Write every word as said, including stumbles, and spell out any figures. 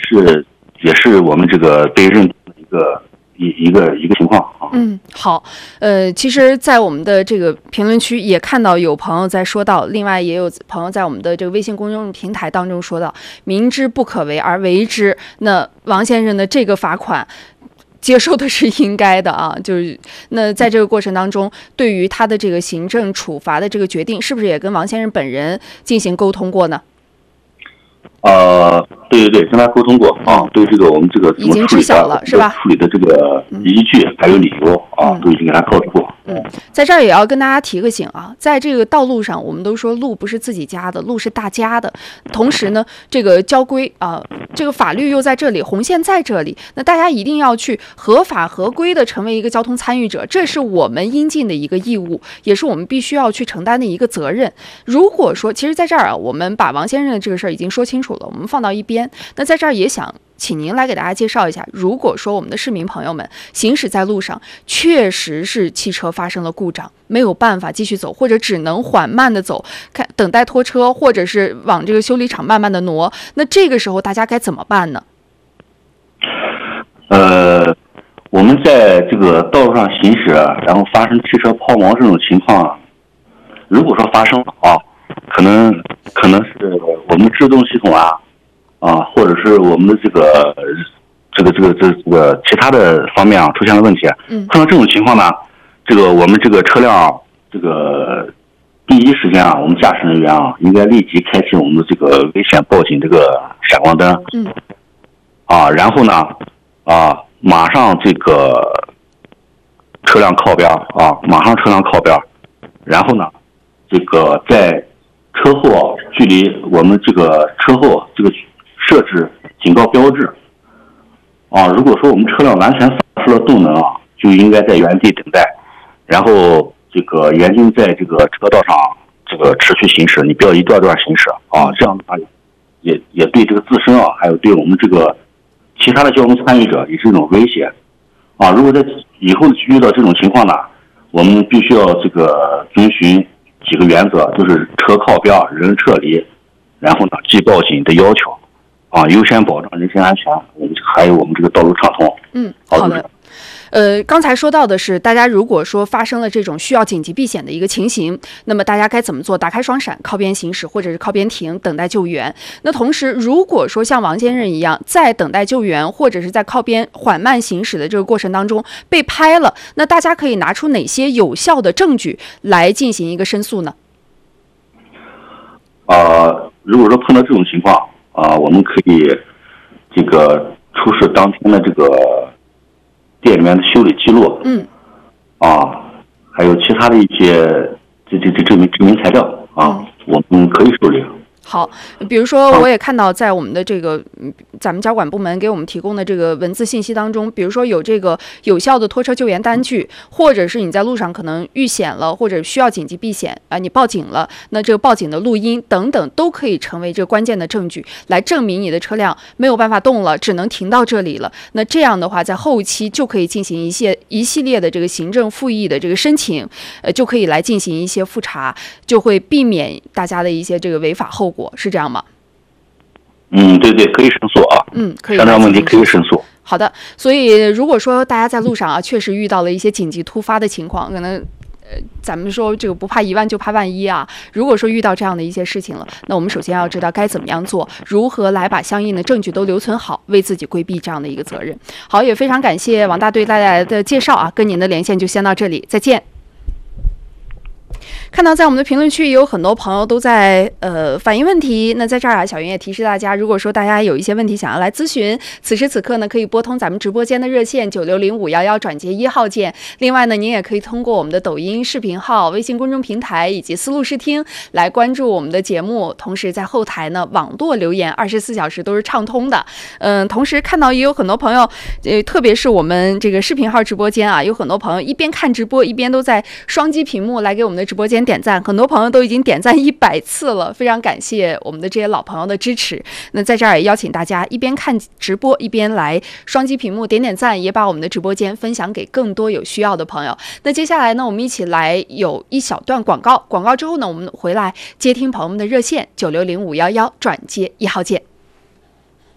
是也是我们这个被认同的一个一一个一个情况啊。 嗯，好，呃，其实，在我们的这个评论区也看到有朋友在说到，另外也有朋友在我们的这个微信公众平台当中说到，明知不可为而为之。那王先生的这个罚款接受的是应该的啊，就是那在这个过程当中，对于他的这个行政处罚的这个决定，是不是也跟王先生本人进行沟通过呢？ 呃，对对对，跟他沟通过啊，对这个我们这个怎么处理的， 是吧？ 处理的这个依据还有理由啊， 嗯、 都已经给他告知过。 嗯，在这儿也要跟大家提个醒啊，在这个道路上，我们都说路不是自己家的，路是大家的。同时呢，这个交规啊，这个法律又在这里，红线在这里，那大家一定要去合法合规的成为一个交通参与者，这是我们应尽的一个义务，也是我们必须要去承担的一个责任。如果说，其实在这儿啊，我们把王先生的这个事儿已经说清楚了，我们放到一边。那在这儿也想请您来给大家介绍一下，如果说我们的市民朋友们行驶在路上，确实是汽车发生了故障，没有办法继续走，或者只能缓慢的走，看等待拖车，或者是往这个修理厂慢慢的挪，那这个时候大家该怎么办呢？ 呃，我们在这个道路上行驶，然后发生汽车抛锚这种情况，如果说发生了啊，可能可能是我们制动系统啊。啊，或者是我们的这个这个这个这这个其他的方面啊出现了问题， 嗯， 碰到这种情况呢，这个我们这个车辆这个第一时间啊，我们驾驶人员啊应该立即开启我们的这个危险报警这个闪光灯， 嗯， 啊，然后呢，啊，马上这个车辆靠边啊，马上车辆靠边，然后呢，这个在车后距离我们这个车后这个设置警告标志啊，如果说我们车辆完全丧失了动能啊，就应该在原地等待，然后这个严禁在这个车道上这个持续行驶，你不要一段段行驶啊，这样的话也也对这个自身啊，还有对我们这个其他的交通参与者也是一种威胁啊。如果在以后遇到这种情况呢，我们必须要这个遵循几个原则，就是车靠边，人撤离，然后呢，记报警的要求。啊，优先保障人身安全，我们还有我们这个道路畅通。 嗯，好的。呃，刚才说到的是，大家如果说发生了这种需要紧急避险的一个情形，那么大家该怎么做？打开双闪，靠边行驶，或者是靠边停，等待救援。那同时，如果说像王先生一样，在等待救援或者是在靠边缓慢行驶的这个过程当中被拍了，那大家可以拿出哪些有效的证据来进行一个申诉呢？ 呃，如果说碰到这种情况，啊，我们可以这个出示当天的这个店里面的修理记录， 嗯， 啊，还有其他的一些这这这证明证明材料啊，我们可以受理。 好，比如说我也看到在我们的这个咱们交管部门给我们提供的这个文字信息当中，比如说有这个有效的拖车救援单据，或者是你在路上可能遇险了，或者需要紧急避险啊、呃，你报警了，那这个报警的录音等等都可以成为这个关键的证据，来证明你的车辆没有办法动了，只能停到这里了。那这样的话，在后期就可以进行一些一系列的这个行政复议的这个申请，呃，就可以来进行一些复查，就会避免大家的一些这个违法后果。是这样吗？ 嗯，对对，可以申诉啊。 嗯，可以。 相关问题可以申诉。 好的，所以如果说大家在路上啊，确实遇到了一些紧急突发的情况，可能呃，咱们说这个不怕一万就怕万一啊。如果说遇到这样的一些事情了，那我们首先要知道该怎么样做，如何来把相应的证据都留存好，为自己规避这样的一个责任。好，也非常感谢王大队带来的介绍啊，跟您的连线就先到这里，再见。看到在我们的评论区也有很多朋友都在呃反映问题，那在这儿啊，小云也提示大家，如果说大家有一些问题想要来咨询，此时此刻呢可以拨通咱们直播间的热线九六零五幺幺转接一号键。另外呢，您也可以通过我们的抖音视频号、微信公众平台以及思路视听来关注我们的节目，同时在后台呢网络留言二十四小时都是畅通的。嗯、呃，同时看到也有很多朋友，呃，特别是我们这个视频号直播间啊，有很多朋友一边看直播一边都在双击屏幕来给我们的直播间点赞，很多朋友都已经点赞一百次了，非常感谢我们的这些老朋友的支持。那在这儿也邀请大家一边看直播一边来双击屏幕点点赞，也把我们的直播间分享给更多有需要的朋友。那接下来呢，我们一起来有一小段广告，广告之后呢，我们回来接听朋友们的热线九六零五幺幺转接一号键。